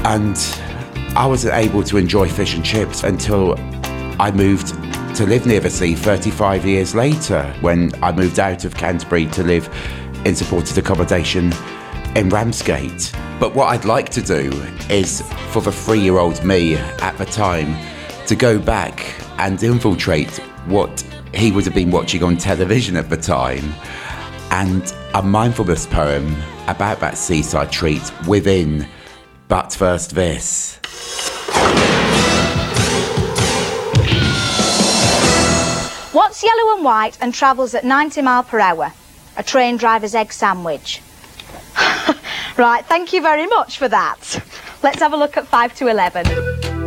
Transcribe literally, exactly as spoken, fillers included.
And I wasn't able to enjoy fish and chips until I moved to live near the sea thirty-five years later, when I moved out of Canterbury to live in supported accommodation in Ramsgate. But what I'd like to do is for the three-year-old me at the time to go back and infiltrate what he would have been watching on television at the time, and a mindfulness poem about that seaside treat within But First This. What's yellow and white and travels at ninety mile per hour? A train driver's egg sandwich. Right, thank you very much for that. Let's have a look at five to eleven.